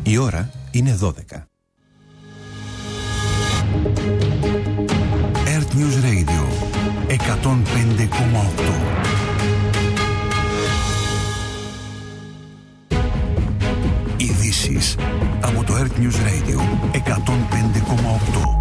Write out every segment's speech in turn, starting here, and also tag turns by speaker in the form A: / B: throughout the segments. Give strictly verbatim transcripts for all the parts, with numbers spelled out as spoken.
A: Η ώρα είναι δώδεκα. Earth News Radio εκατόν πέντε κόμμα οκτώ. Ειδήσεις από το Earth News Radio εκατόν πέντε κόμμα οκτώ.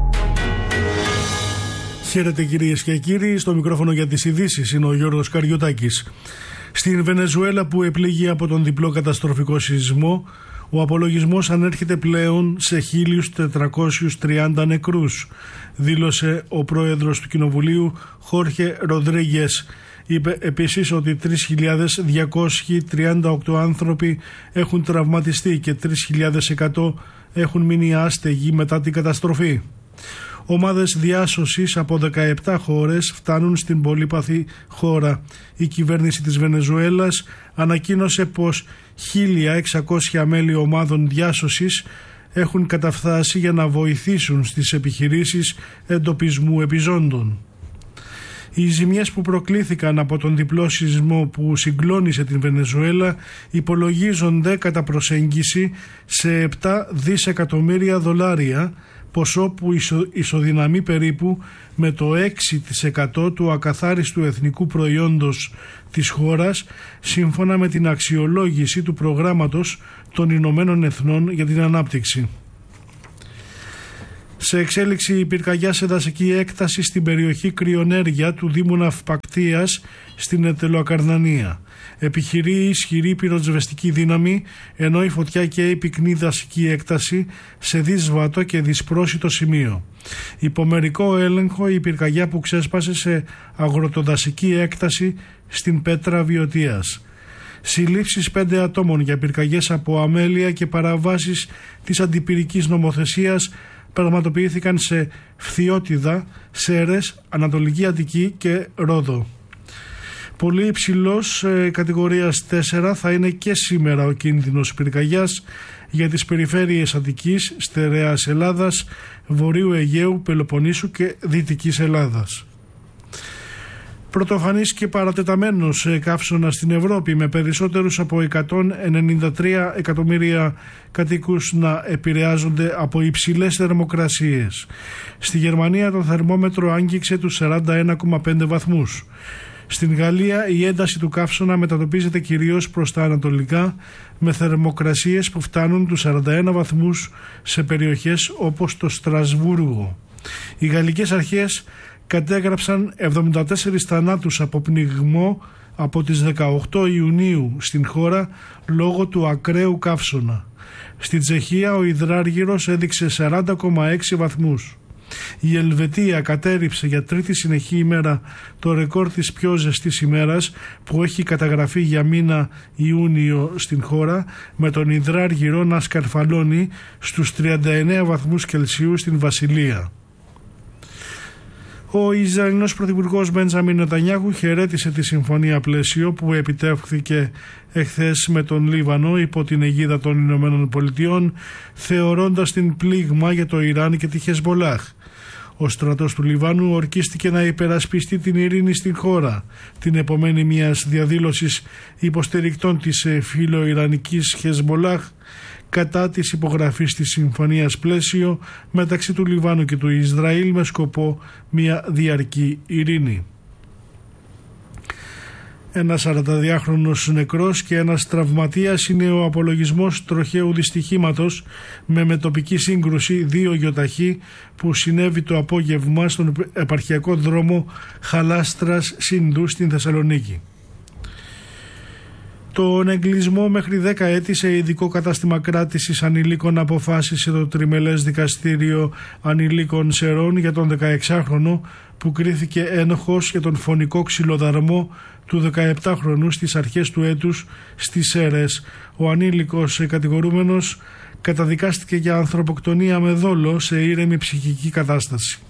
B: Χαίρετε κυρίες και κύριοι, στο μικρόφωνο για τις ειδήσεις είναι ο Γιώργος Καριωτάκης. Στην Βενεζουέλα, που επλήγει από τον διπλό καταστροφικό σεισμό, ο απολογισμός ανέρχεται πλέον σε χίλιους τετρακόσιους τριάντα νεκρούς, δήλωσε ο πρόεδρος του Κοινοβουλίου Χόρχε Ροντρίγκες. Είπε επίσης ότι τρεις χιλιάδες διακόσιοι τριάντα οκτώ άνθρωποι έχουν τραυματιστεί και τρεις χιλιάδες εκατό έχουν μείνει άστεγοι μετά την καταστροφή. Ομάδες διάσωσης από δεκαεπτά χώρες φτάνουν στην πολύπαθη χώρα. Η κυβέρνηση της Βενεζουέλας ανακοίνωσε πως χίλια εξακόσια μέλη ομάδων διάσωσης έχουν καταφθάσει για να βοηθήσουν στις επιχειρήσεις εντοπισμού επιζώντων. Οι ζημιές που προκλήθηκαν από τον διπλό σεισμό που συγκλώνησε την Βενεζουέλα υπολογίζονται κατά προσέγγιση σε επτά δισεκατομμύρια δολάρια, ποσό που ισο, ισοδυναμεί περίπου με το έξι τοις εκατό του ακαθάριστου εθνικού προϊόντος της χώρας, σύμφωνα με την αξιολόγηση του προγράμματος των Ηνωμένων Εθνών για την Ανάπτυξη. Σε εξέλιξη η πυρκαγιά σε δασική έκταση στην περιοχή Κρυονέργεια του Δήμου Ναυπακτίας στην Ετελοακαρνανία. Επιχειρεί ισχυρή πυροσβεστική δύναμη, ενώ η φωτιά καίει πυκνή δασική έκταση σε δύσβατο και δυσπρόσιτο σημείο. Υπομερικό έλεγχο η πυρκαγιά που ξέσπασε σε αγροτοδασική έκταση στην Πέτρα Βιωτίας. Συλλήψεις πέντε ατόμων για πυρκαγιές από αμέλεια και παραβάσεις της αντιπυρικής νομοθεσίας πραγματοποιήθηκαν σε Φθιώτιδα, Σέρες, Ανατολική Αττική και Ρόδο. Πολύ υψηλός ε, κατηγορίας τέσσερα θα είναι και σήμερα ο κίνδυνος πυρκαγιάς για τις περιφέρειες Αττικής, Στερεάς Ελλάδας, Βορείου Αιγαίου, Πελοποννήσου και Δυτικής Ελλάδας. Πρωτοφανής και παρατεταμένος καύσωνα στην Ευρώπη, με περισσότερους από εκατόν ενενήντα τρία εκατομμύρια κατοίκους να επηρεάζονται από υψηλές θερμοκρασίες. Στη Γερμανία το θερμόμετρο άγγιξε τους σαράντα ένα κόμμα πέντε βαθμούς. Στην Γαλλία η ένταση του καύσωνα μετατοπίζεται κυρίως προς τα ανατολικά, με θερμοκρασίες που φτάνουν τους σαράντα ένα βαθμούς σε περιοχές όπως το Στρασβούργο. Οι γαλλικές αρχές κατέγραψαν εβδομήντα τέσσερις θανάτους από πνιγμό από τις δεκαοκτώ Ιουνίου στην χώρα λόγω του ακραίου καύσωνα. Στη Τσεχία ο υδράργυρος έδειξε σαράντα κόμμα έξι βαθμούς. Η Ελβετία κατέρριψε για τρίτη συνεχή ημέρα το ρεκόρ της πιο ζεστής ημέρας που έχει καταγραφεί για μήνα Ιούνιο στην χώρα, με τον υδράργυρο να σκαρφαλώνει στους τριάντα εννέα βαθμούς Κελσίου στην Βασιλεία. Ο Ισραηλινός πρωθυπουργός Μπέντζαμιν Νετανιάχου χαιρέτησε τη συμφωνία πλαίσιο που επιτεύχθηκε εχθές με τον Λίβανο υπό την αιγίδα των Ηνωμένων Πολιτειών, θεωρώντας την πλήγμα για το Ιράν και τη Χεσμολάχ. Ο στρατός του Λιβάνου ορκίστηκε να υπερασπιστεί την ειρήνη στην χώρα, την επομένη μιας διαδήλωσης υποστηρικτών της φιλοϊρανικής Χεσμολάχ κατά της υπογραφής της συμφωνίας πλαίσιο μεταξύ του Λιβάνου και του Ισραήλ με σκοπό μια διαρκή ειρήνη. Ένας σαρανταδυάχρονος νεκρός και ένας τραυματίας είναι ο απολογισμός τροχαίου δυστυχήματος με μετοπική σύγκρουση δύο γιοταχή που συνέβη το απόγευμα στον επαρχιακό δρόμο Χαλάστρας Σίνδου στην Θεσσαλονίκη. Τον εγκλισμό μέχρι δέκα έτη σε ειδικό κατάστημα κράτησης ανηλίκων αποφάσισε το τριμελές δικαστήριο ανηλίκων Σερών για τον δεκαεξάχρονο που κρίθηκε ένοχος για τον φωνικό ξυλοδαρμό του δεκαεπτάχρονου στις αρχές του έτους στις Σέρες. Ο ανήλικος κατηγορούμενος καταδικάστηκε για ανθρωποκτονία με δόλο σε ήρεμη ψυχική κατάσταση.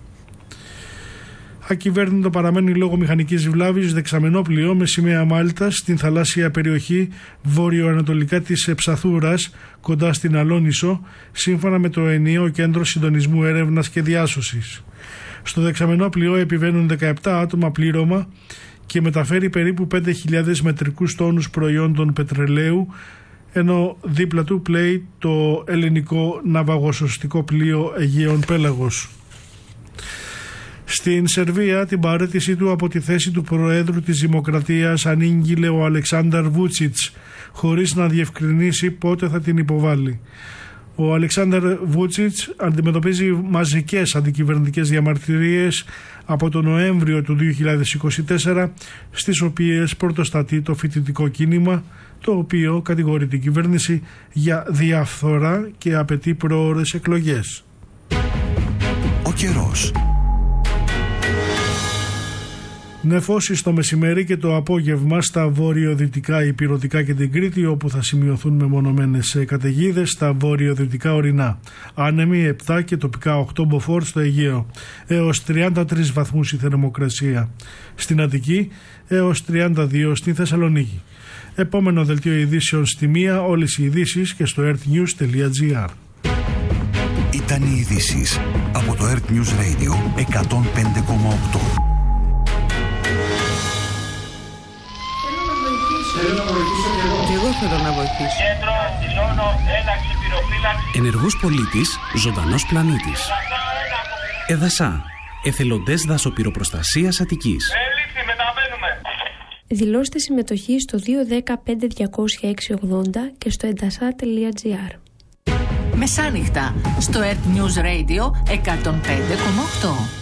B: Ακυβέρνητο παραμένει λόγω μηχανικής βλάβης δεξαμενόπλοιο με σημαία Μάλτας στην θαλάσσια περιοχή βορειοανατολικά της Ψαθούρας, κοντά στην Αλόνισο, σύμφωνα με το ενιαίο κέντρο συντονισμού έρευνας και διάσωσης. Στο δεξαμενόπλοιο επιβαίνουν δεκαεπτά άτομα πλήρωμα και μεταφέρει περίπου πέντε χιλιάδες μετρικούς τόνους προϊόντων πετρελαίου, ενώ δίπλα του πλέει το ελληνικό ναυαγοσωστικό πλοίο Αιγαίων Πέλαγος. Στην Σερβία την παραίτησή του από τη θέση του Προέδρου της Δημοκρατίας ανήγγειλε ο Αλεξάνδαρ Βούτσιτς, χωρίς να διευκρινίσει πότε θα την υποβάλει. Ο Αλεξάνδαρ Βούτσιτς αντιμετωπίζει μαζικές αντικυβερνητικές διαμαρτυρίες από τον Νοέμβριο του δύο χιλιάδες είκοσι τέσσερα, στις οποίες πρωτοστατεί το φοιτητικό κίνημα, το οποίο κατηγορεί την κυβέρνηση για διαφθορά και απαιτεί προώρες εκλογές.
A: Ο καιρός.
B: Νεφώσεις το μεσημέρι και το απόγευμα στα βόρειο-δυτικά ηπειρωτικά και την Κρήτη, όπου θα σημειωθούν μεμονωμένες καταιγίδες στα βόρειο-δυτικά ορεινά. Άνεμοι επτά και τοπικά οκτώ μποφόρ στο Αιγαίο, έως τριάντα τρεις βαθμούς η θερμοκρασία. Στην Αττική έως τριάντα δύο στην Θεσσαλονίκη. Επόμενο δελτίο ειδήσεων στη μία, όλες οι ειδήσεις και στο earthnews τελεία gr.
A: Ήταν οι ειδήσεις από το Earth News Radio εκατόν πέντε κόμμα οκτώ.
C: Θέλω να βοηθήσω και εγώ.
D: Και εγώ θέλω να βοηθήσω.
E: Κέντρο, δηλώνω, ένταξη, πυροφύλαξη.
F: Ενεργός πολίτης, ζωντανός πλανήτης. Εδασά, εθελοντές δασοπυροπροστασίας Αττικής.
E: Έληξη, μεταβαίνουμε.
G: Δηλώστε συμμετοχή στο δύο ένα μηδέν πέντε διακόσια έξι ογδόντα και στο εντασά τελεία gr.
D: Μεσάνυχτα στο Earth News Radio εκατόν πέντε κόμμα οκτώ.